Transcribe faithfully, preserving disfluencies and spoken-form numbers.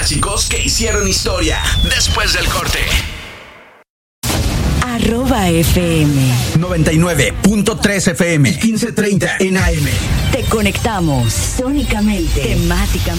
clásicos que hicieron historia después del corte. Arroba F M noventa y nueve punto tres F M, quince treinta en A M. Te conectamos sónicamente, temáticamente.